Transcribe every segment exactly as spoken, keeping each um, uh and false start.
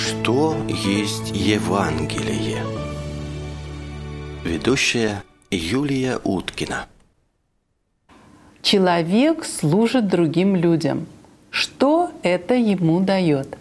Что есть Евангелие? Ведущая Юлия Уткина. Человек служит другим людям. Что это ему дает?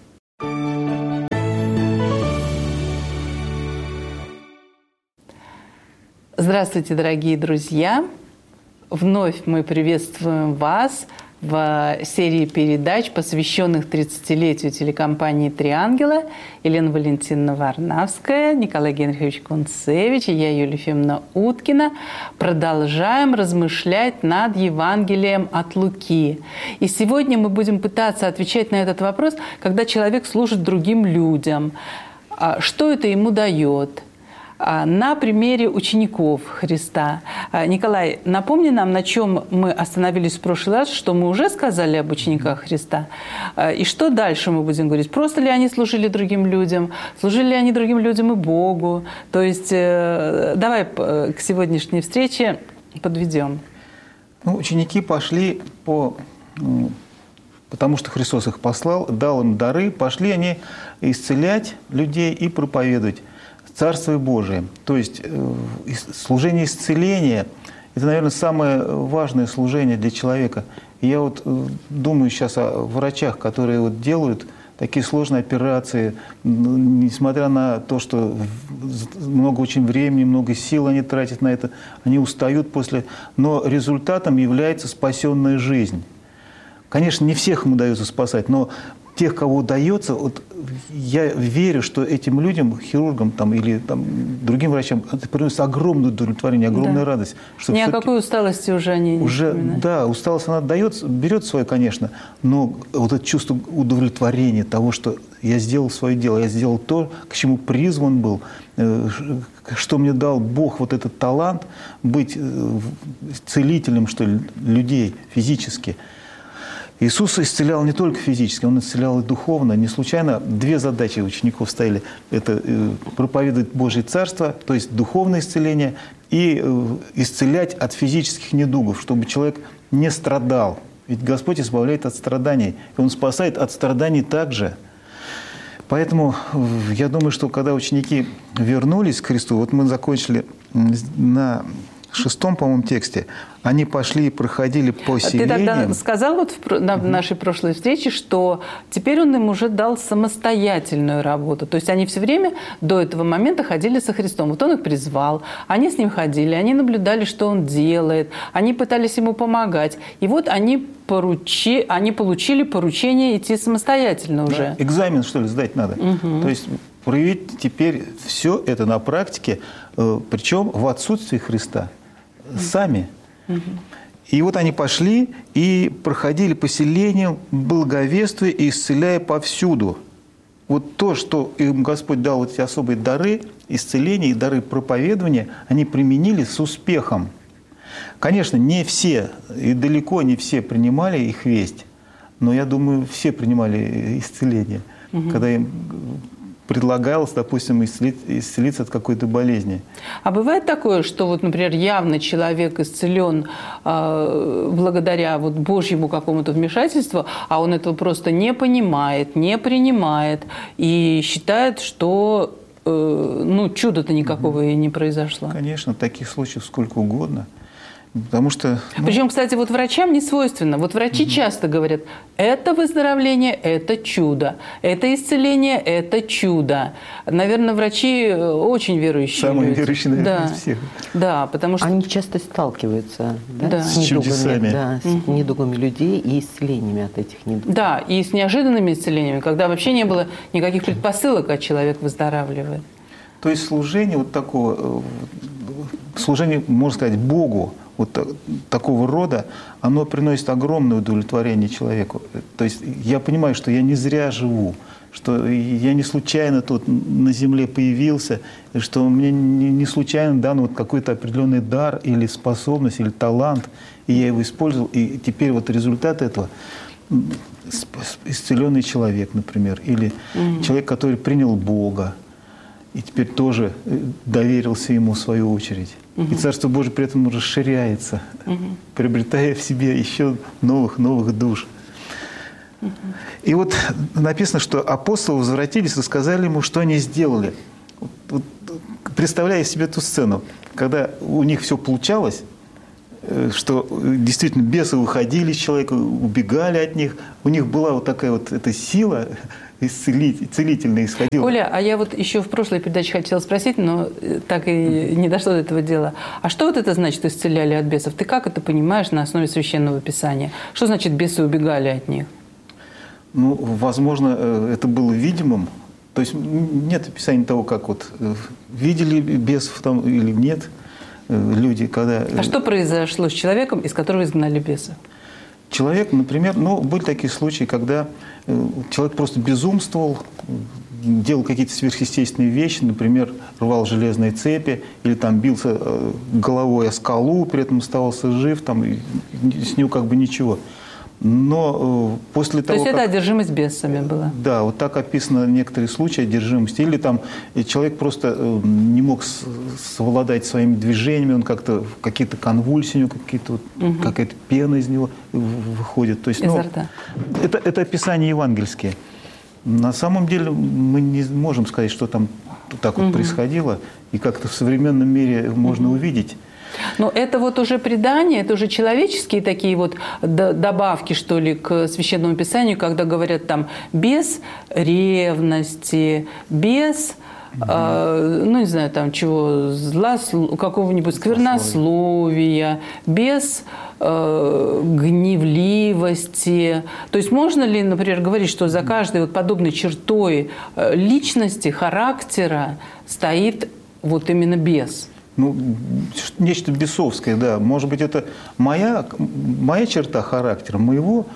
Здравствуйте, дорогие друзья! Вновь мы приветствуем вас в серии передач, посвященных тридцатилетию телекомпании «Три ангела». Елена Валентиновна Варнавская, Николай Генрихович Кунцевич и я, Юлия Ефимовна Уткина, продолжаем размышлять над Евангелием от Луки. И сегодня мы будем пытаться отвечать на этот вопрос, когда человек служит другим людям. Что это ему дает? На примере учеников Христа. Николай, напомни нам, на чем мы остановились в прошлый раз, что мы уже сказали об учениках Христа, и что дальше мы будем говорить. Просто ли они служили другим людям, служили ли они другим людям и Богу? То есть давай к сегодняшней встрече подведем. Ну, ученики пошли по... потому что Христос их послал, дал им дары, пошли они исцелять людей и проповедовать Царствие Божие. То есть служение исцеления – это, наверное, самое важное служение для человека. И я вот думаю сейчас о врачах, которые вот делают такие сложные операции, несмотря на то, что много очень времени, много сил они тратят на это, они устают после, но результатом является спасенная жизнь. Конечно, не всех им удается спасать, но тех, кого удается, вот я верю, что этим людям, хирургам там, или там, другим врачам, это приносит огромное удовлетворение, огромную да. радость. Что ни о какой усталости уже они не уже, вспоминают. Да, усталость она дает, берет свое, конечно, но вот это чувство удовлетворения того, что я сделал свое дело, я сделал то, к чему призван был, что мне дал Бог вот этот талант быть целителем, что ли, людей физически. Иисус исцелял не только физически, Он исцелял и духовно. Не случайно две задачи учеников стояли. Это проповедовать Божье Царство, то есть духовное исцеление, и исцелять от физических недугов, чтобы человек не страдал. Ведь Господь избавляет от страданий, и Он спасает от страданий также. Поэтому я думаю, что когда ученики вернулись к Христу, вот мы закончили на шестом, по-моему, тексте, они пошли и проходили по селениям. Ты тогда сказал вот в, на угу. нашей прошлой встрече, что теперь он им уже дал самостоятельную работу. То есть они все время до этого момента ходили со Христом. Вот он их призвал, они с ним ходили, они наблюдали, что он делает, они пытались ему помогать. И вот они, поручи, они получили поручение идти самостоятельно уже. Да, экзамен, что ли, сдать надо. Угу. То есть проявить теперь все это на практике, причем в отсутствии Христа. Сами. Угу. И вот они пошли и проходили по селениям, благовествуя и исцеляя повсюду. Вот то, что им Господь дал, вот эти особые дары исцеления и дары проповедования, они применили с успехом. Конечно, не все, и далеко не все принимали их весть, но я думаю, все принимали исцеление, угу. когда им предлагалось, допустим, исцелиться от какой-то болезни. А бывает такое, что, вот, например, явно человек исцелен э, благодаря вот Божьему какому-то вмешательству, а он этого просто не понимает, не принимает и считает, что э, ну, чуда-то никакого угу. и не произошло? Конечно, таких случаев сколько угодно. Потому что, ну... Причем, кстати, вот врачам не свойственно. Вот врачи угу. часто говорят, это выздоровление, это чудо. Это исцеление, это чудо. Наверное, врачи очень верующие Самые люди. верующие, наверное, да. из всех. Да, потому что... Они часто сталкиваются да, да. с, с чудесами. Да, с угу. недугами людей и исцелениями от этих недугов. Да, и с неожиданными исцелениями, когда вообще не было никаких предпосылок, а человек выздоравливает. То есть служение вот такого, служение, можно сказать, Богу, вот такого рода, оно приносит огромное удовлетворение человеку. То есть я понимаю, что я не зря живу, что я не случайно тут на земле появился, что мне не случайно дан вот какой-то определенный дар или способность, или талант, и я его использовал, и теперь вот результат этого исцеленный человек, например, или mm-hmm. человек, который принял Бога, и теперь тоже доверился Ему в свою очередь. Угу. И Царство Божие при этом расширяется, угу. приобретая в себе еще новых-новых душ. И вот написано, что апостолы возвратились и сказали ему, что они сделали. Вот, вот, представляя себе эту сцену, когда у них все получалось, что действительно бесы выходили из человека, убегали от них, у них была вот такая вот эта сила целительная исходила. Коля, а я вот еще в прошлой передаче хотела спросить, но так и не дошло до этого дела. А что вот это значит, исцеляли от бесов? Ты как это понимаешь на основе Священного Писания? Что значит бесы убегали от них? Ну, возможно, это было видимым. То есть нет описания того, как вот видели бесов там или нет люди, когда... А что произошло с человеком, из которого изгнали бесов? Человек, например, ну, были такие случаи, когда человек просто безумствовал, делал какие-то сверхъестественные вещи, например, рвал железные цепи или там бился головой о скалу, при этом оставался жив, там, и с него как бы ничего. Но э, после того, То есть как... это одержимость бесами была? Да, вот так описаны некоторые случаи одержимости. Или там человек просто э, не мог с, совладать своими движениями, он как-то, какие-то конвульсии, у него какие-то, вот, угу. какая-то пена из него выходит. То есть, Изо ну, рта. Это, это описания евангельские. На самом деле мы не можем сказать, что там так вот угу. происходило, и как-то в современном мире можно угу. увидеть. Но это вот уже предание, это уже человеческие такие вот добавки, что ли, к Священному Писанию, когда говорят там без ревности, без, mm-hmm. э, ну не знаю, там чего, зла, какого-нибудь сквернословия, без э, гневливости. То есть можно ли, например, говорить, что за каждой вот подобной чертой личности, характера стоит вот именно бес? Ну, нечто бесовское, да. Может быть, это моя, моя черта характера, моего,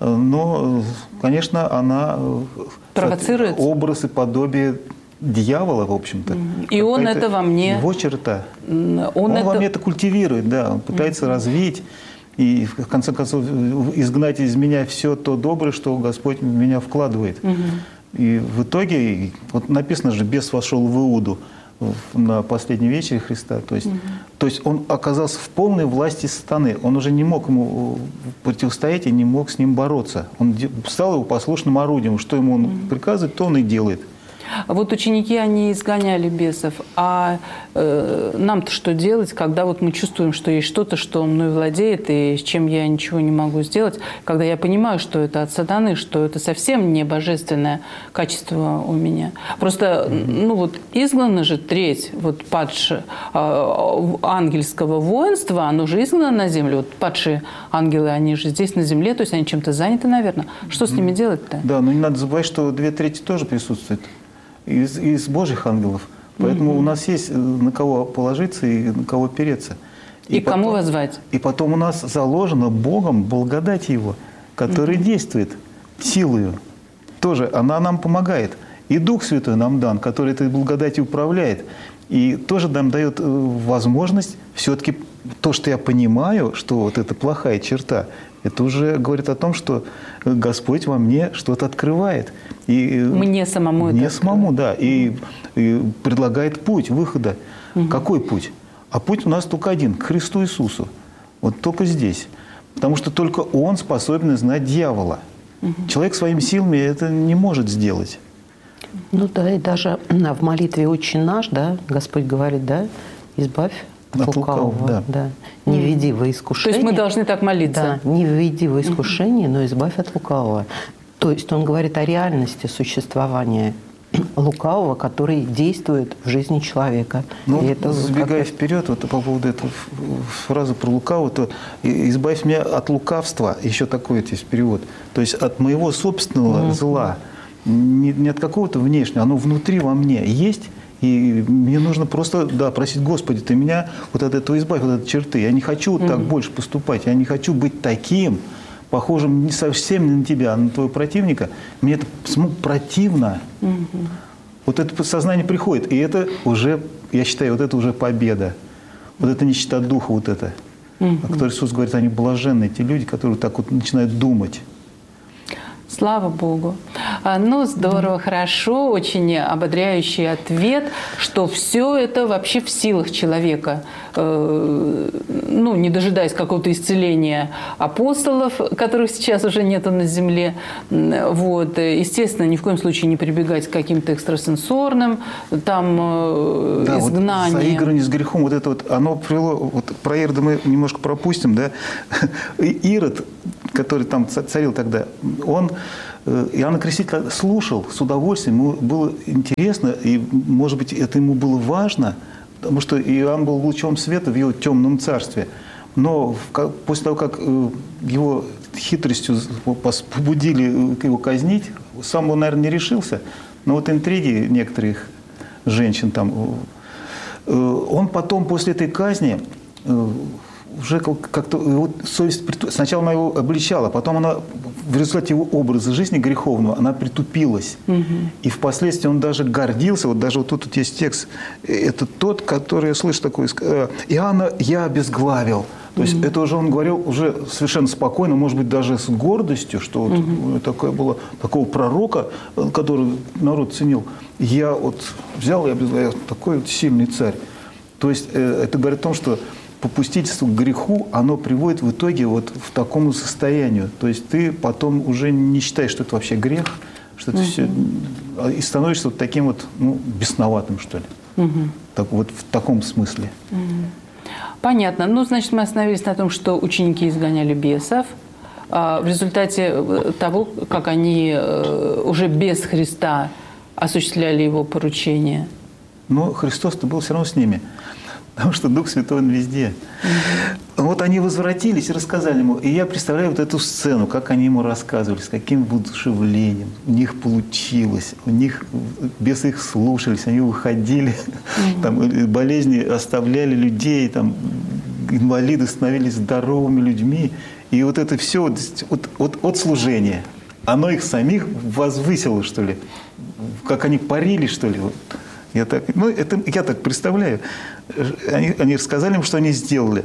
но, конечно, она провоцирует образ и подобие дьявола, в общем-то. И он это во мне... Его черта. Он, он это... во мне это культивирует, да. Он пытается mm-hmm. развить и, в конце концов, изгнать из меня все то доброе, что Господь в меня вкладывает. Mm-hmm. И в итоге, вот написано же, бес вошел в Иуду на последней вечере Христа. То есть, угу. то есть он оказался в полной власти сатаны. Он уже не мог ему противостоять и не мог с ним бороться. Он стал его послушным орудием. Что ему он угу. приказывает, то он и делает. Вот ученики, они изгоняли бесов, а э, нам-то что делать, когда вот мы чувствуем, что есть что-то, что мной владеет, и с чем я ничего не могу сделать, когда я понимаю, что это от сатаны, что это совсем не божественное качество у меня. Просто, ну вот, изгнана же треть вот падшего э, ангельского воинства, оно же изгнано на землю. Вот падшие ангелы, они же здесь на земле, то есть они чем-то заняты, наверное. Что с ними делать-то? Да, но не надо забывать, что две трети тоже присутствуют. Из, из Божьих ангелов. Поэтому mm-hmm. у нас есть на кого положиться и на кого опереться. И, и потом, кому воззвать? И потом у нас заложена Богом благодать Его, который mm-hmm. действует силою. Тоже она нам помогает. И Дух Святой нам дан, который этой благодатью управляет. И тоже нам дает возможность все-таки то, что я понимаю, что вот это плохая черта, это уже говорит о том, что Господь во мне что-то открывает. И мне самому мне это самому, да. И, и предлагает путь выхода. Угу. Какой путь? А путь у нас только один – к Христу Иисусу. Вот только здесь. Потому что только Он способен знать дьявола. Угу. Человек своими силами это не может сделать. Ну да, и даже в молитве «Отче наш», да, Господь говорит, да, избавь от, от лукавого, лукавого да. Да. Не введи во искушение. То есть мы должны так молиться? Да, не введи во искушение, но избавь от лукавого. То есть он говорит о реальности существования лукавого, который действует в жизни человека. Ну, это забегая вперед, вот по поводу этой фразы про лукавого, то избавь меня от лукавства, еще такой вот есть перевод. То есть от моего собственного mm-hmm. зла, не, не от какого-то внешнего, оно внутри во мне есть. И мне нужно просто, да, просить: Господи, Ты меня вот от этого избавь, вот от этой черты. Я не хочу mm-hmm. так больше поступать, я не хочу быть таким, похожим не совсем на тебя, а на твоего противника. Мне это противно. Mm-hmm. Вот это сознание приходит, и это уже, я считаю, вот это уже победа. Вот это нищета духа, вот это. Mm-hmm. О которой Иисус говорит, они блаженны, те люди, которые так вот начинают думать. Слава Богу. А, Ну, здорово, хорошо, очень ободряющий ответ, что все это вообще в силах человека. Э, Ну, не дожидаясь какого-то исцеления апостолов, которых сейчас уже нету на земле. М, Вот. Естественно, ни в коем случае не прибегать к каким-то экстрасенсорным там э, Да, вот изгнаниям. заигрывание с грехом, вот это вот, оно привело, вот про Ирода мы немножко пропустим, да, Ирод, который там царил тогда, он э, Иоанна Крестителя слушал с удовольствием, ему было интересно, и, может быть, это ему было важно, потому что Иоанн был лучом света в его темном царстве. Но в ка- после того, как э, его хитростью пос- побудили э, его казнить, сам он, наверное, не решился, но вот интриги некоторых женщин там, э, он потом после этой казни э, уже как- как-то вот совесть приту- сначала она его обличала, потом она в результате его образа жизни греховного она притупилась. И впоследствии он даже гордился, вот даже вот тут вот есть текст, это тот, который я слышу такой, э, Иоанна я обезглавил. То есть это уже он говорил уже совершенно спокойно, может быть, даже с гордостью, что вот mm-hmm. такое было, такого пророка, который народ ценил. Я вот взял и обезглавил, такой вот сильный царь. То есть э, это говорит о том, что попустительство к греху, оно приводит в итоге вот в такому состоянию. То есть ты потом уже не считаешь, что это вообще грех, что это mm-hmm. все... И становишься вот таким вот, ну, бесноватым, что ли. Mm-hmm. Так, вот в таком смысле. Mm-hmm. Понятно. Ну, значит, мы остановились на том, что ученики изгоняли бесов. В результате того, как они уже без Христа осуществляли его поручение. Но Христос-то был все равно с ними. Потому что Дух Святой, Он везде. Mm-hmm. Вот они возвратились и рассказали ему. И я представляю вот эту сцену, как они ему рассказывали, с каким воодушевлением. У них получилось, у них бесы их слушались, они выходили, mm-hmm. там, болезни оставляли людей, там, инвалиды становились здоровыми людьми. И вот это все вот, вот, вот, от служения, оно их самих возвысило, что ли. Как они парили, что ли. Вот. Я так, ну, это, я так представляю. Они, они рассказали им, что они сделали.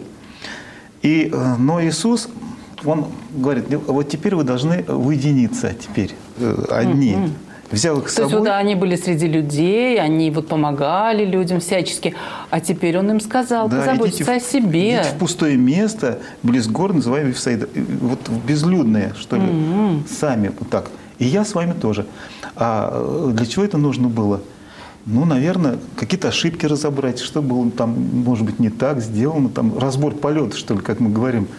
И, но Иисус, Он говорит, вот теперь вы должны уединиться теперь, одни. Mm-hmm. Взял их с собой. То есть вот они были среди людей, они вот помогали людям всячески, а теперь Он им сказал, да, позаботиться о себе. Идите в пустое место, близ гор, называемое Вифсаида, вот безлюдное, что ли, mm-hmm. сами вот так. И я с вами тоже. А для чего это нужно было? Ну, наверное, какие-то ошибки разобрать, что было там, может быть, не так сделано, там, разбор полета, что ли, как мы говорим.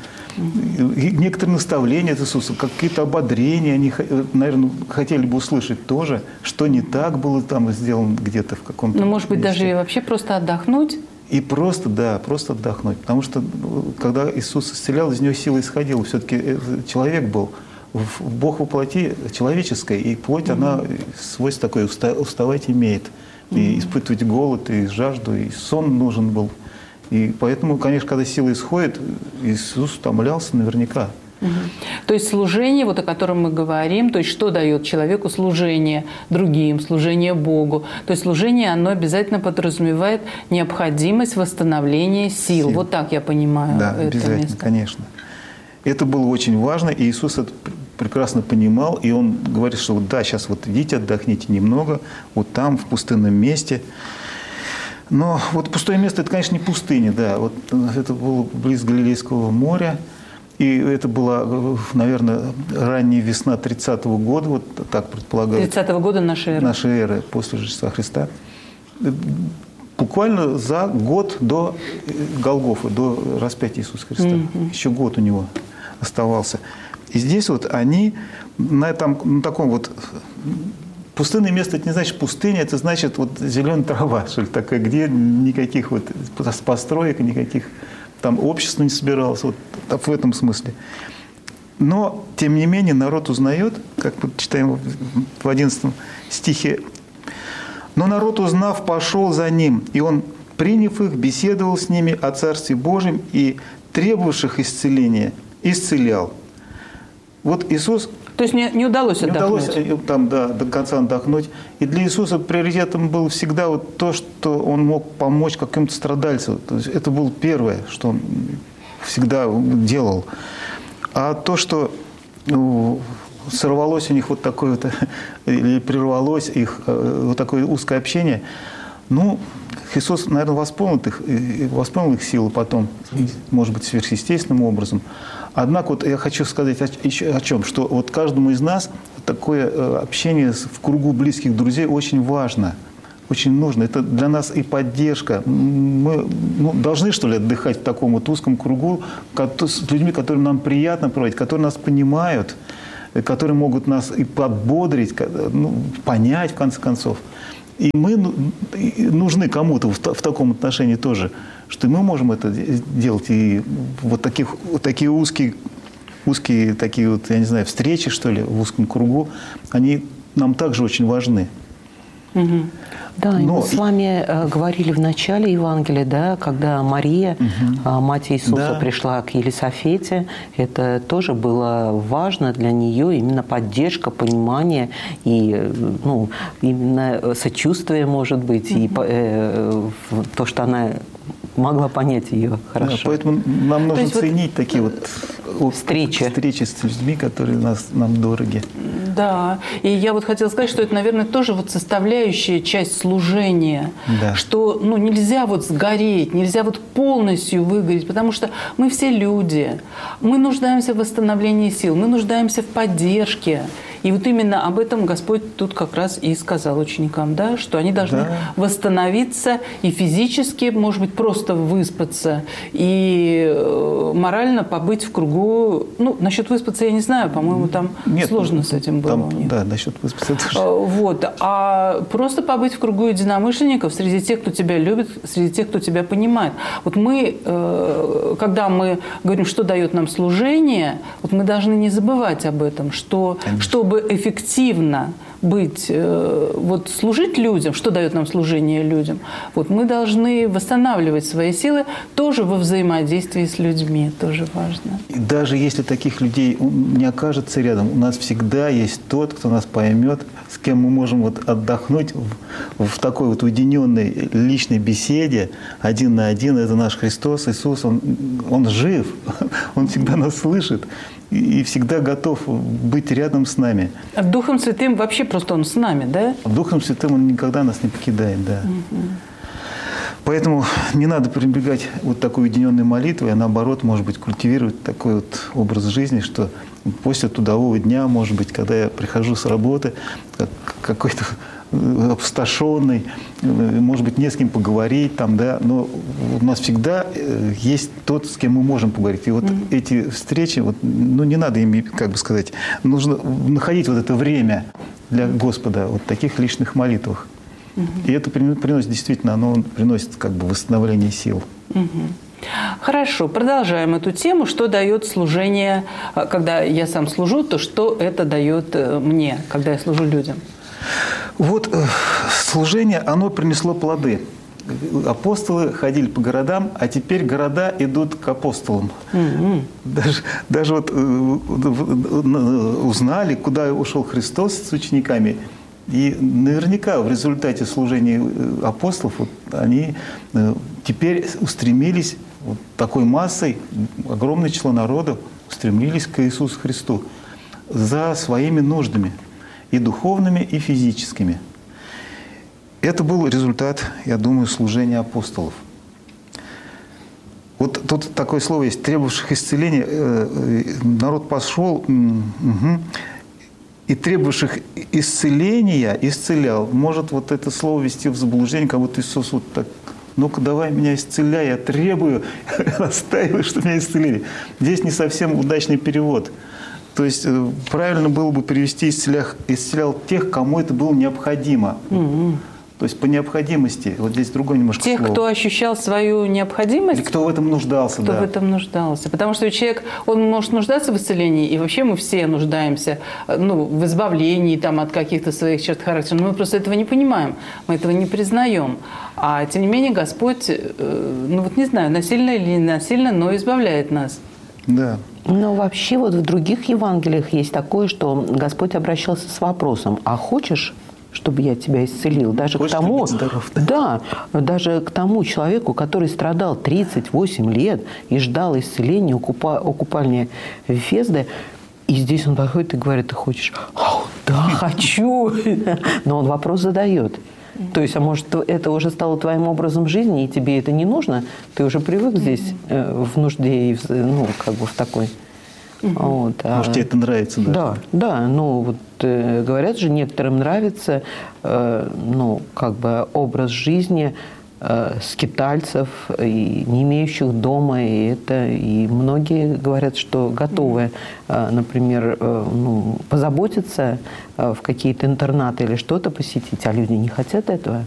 И некоторые наставления от Иисуса, какие-то ободрения, они, наверное, хотели бы услышать тоже, что не так было там сделано где-то в каком-то... Ну, может быть, месте. Даже вообще просто отдохнуть? И просто, да, просто отдохнуть. Потому что, когда Иисус исцелял, из него сила исходила. Все-таки человек был. Бог во плоти человеческой, и плоть, mm-hmm. она свойство такое уставать имеет. И испытывать голод, и жажду, и сон нужен был. И поэтому, конечно, когда сила исходит, Иисус утомлялся наверняка. Угу. То есть служение, вот о котором мы говорим, то есть что дает человеку служение другим, служение Богу. То есть служение, оно обязательно подразумевает необходимость восстановления сил. сил. Вот так я понимаю да, это обязательно, место. Конечно. Это было очень важно, и Иисус это прекрасно понимал, и Он говорит, что вот, да, сейчас вот идите, отдохните немного, вот там, в пустынном месте. Но вот пустое место – это, конечно, не пустыня, да, вот это было близ Галилейского моря, и это была, наверное, ранняя весна тридцатого года, вот так предполагают. тридцатого года нашей эры. Нашей эры, после Рождества Христа. Буквально за год до Голгофы, до распятия Иисуса Христа. Mm-hmm. Еще год у него оставался. И здесь вот они на, этом, на таком вот... Пустынное место – это не значит пустыня, это значит вот зеленая трава, что ли, такая, где никаких вот построек, никаких там общества не собиралось, вот в этом смысле. Но, тем не менее, народ узнает, как мы читаем в одиннадцатом стихе, «Но народ, узнав, пошел за ним, и он, приняв их, беседовал с ними о Царстве Божьем и требовавших исцеления, исцелял». Вот Иисус... То есть не, не удалось отдохнуть? Не удалось там, да, до конца отдохнуть. И для Иисуса приоритетом было всегда вот то, что Он мог помочь каким-то страдальцам. То есть это было первое, что Он всегда делал. А то, что ну, сорвалось у них вот такое вот, или прервалось их вот такое узкое общение. Ну, Христос, наверное, восполнил их, восполнил их силы потом, может быть, сверхъестественным образом. Однако вот я хочу сказать еще о чем, что вот каждому из нас такое общение в кругу близких друзей очень важно, очень нужно. Это для нас и поддержка. Мы ну, должны, что ли, отдыхать в таком вот узком кругу с людьми, которым нам приятно проводить, которые нас понимают, которые могут нас и подбодрить, ну, понять, в конце концов. И мы нужны кому-то в, в таком отношении тоже, что мы можем это делать. И вот, таких, вот такие узкие, узкие такие вот, я не знаю, встречи, что ли, в узком кругу, они нам также очень важны. Угу. Да, Но... мы с вами э, говорили в начале Евангелия, да, когда Мария, угу. э, мать Иисуса, да. пришла к Елисафете, это тоже было важно для нее, именно поддержка, понимание и ну, именно сочувствие, может быть, угу. и э, то, что она могла понять ее хорошо. Да, поэтому нам нужно ценить вот такие вот встречи. встречи с людьми, которые нас, нам дороги. Да, и я вот хотела сказать, что это, наверное, тоже вот составляющая часть служения, да. что ну, нельзя вот сгореть, нельзя вот полностью выгореть, потому что мы все люди, мы нуждаемся в восстановлении сил, мы нуждаемся в поддержке. И вот именно об этом Господь тут как раз и сказал ученикам, да, что они должны да. восстановиться и физически, может быть, просто выспаться, и морально побыть в кругу. Ну, насчет выспаться я не знаю, по-моему, там Нет, сложно с этим было там, у них. Да, насчет выспаться тоже. Вот. А просто побыть в кругу единомышленников, среди тех, кто тебя любит, среди тех, кто тебя понимает. Вот мы, когда мы говорим, что дает нам служение, вот мы должны не забывать об этом, что, чтобы эффективно быть, вот служить людям, что дает нам служение людям, вот мы должны восстанавливать свои силы тоже во взаимодействии с людьми, тоже важно. И даже если таких людей не окажется рядом, у нас всегда есть тот, кто нас поймет, с кем мы можем вот отдохнуть в, в такой вот уединенной личной беседе, один на один. Это наш Христос, Иисус, Он, он жив, Он всегда нас слышит и всегда готов быть рядом с нами. А Духом Святым вообще просто Он с нами, да? Духом Святым Он никогда нас не покидает, да. Угу. Поэтому не надо пренебрегать вот такой уединенной молитвой, а наоборот, может быть, культивировать такой вот образ жизни, что после трудового дня, может быть, когда я прихожу с работы, как, какой-то опустошенный, может быть, не с кем поговорить, там, да, но у нас всегда есть тот, с кем мы можем поговорить. И вот mm-hmm. эти встречи, вот, ну, не надо ими, как бы сказать, нужно находить вот это время для Господа вот в таких личных молитвах. Mm-hmm. И это приносит, действительно, оно приносит как бы восстановление сил. Mm-hmm. Хорошо, продолжаем эту тему. Что дает служение, когда я сам служу, то что это дает мне, когда я служу людям? Вот э, служение, оно принесло плоды. Апостолы ходили по городам, а теперь города идут к апостолам. Mm-hmm. Даже, даже вот э, узнали, куда ушел Христос с учениками. И наверняка в результате служения апостолов вот, они э, теперь устремились вот такой массой, огромное число народов устремились к Иисусу Христу за своими нуждами. И духовными, и физическими. Это был результат, я думаю, служения апостолов. Вот тут такое слово есть, требовавших исцеления. Народ пошел угу, и требовавших исцеления исцелял. Может вот это слово ввести в заблуждение, как будто Иисус вот так: ну-ка давай меня исцеляй, я требую, настаиваю, что меня исцелили. Здесь не совсем удачный перевод. То есть правильно было бы перевести «исцелял, исцелял тех, кому это было необходимо». Mm-hmm. То есть по необходимости. Вот здесь другое немножко Тех, слово. кто ощущал свою необходимость. Или кто в этом нуждался, кто да. в этом нуждался. Потому что человек, он может нуждаться в исцелении, и вообще мы все нуждаемся ну, в избавлении там, от каких-то своих черт характера. Но мы просто этого не понимаем, мы этого не признаем. А тем не менее Господь, ну вот не знаю, насильно или не насильно, но избавляет нас. Да. Но вообще вот в других Евангелиях есть такое, что Господь обращался с вопросом: а хочешь, чтобы я тебя исцелил? Даже хочешь к тому, быть здоров, да? Да, даже к тому человеку, который страдал тридцать восемь лет и ждал исцеления у, купа, у купальни Вифезды, И здесь он подходит и говорит: ты хочешь? «Ау, да, хочу!» Но он вопрос задает. То есть, а может, это уже стало твоим образом жизни, и тебе это не нужно? Ты уже привык здесь э, в нужде, и в, ну, как бы в такой... Вот, а, может, тебе это нравится даже? Да, да. Ну, вот э, говорят же, некоторым нравится, э, ну, как бы образ жизни э, скитальцев, и не имеющих дома, и это, и многие говорят, что готовы, э, например, э, ну, позаботиться э, в какие-то интернаты или что-то посетить, а люди не хотят этого.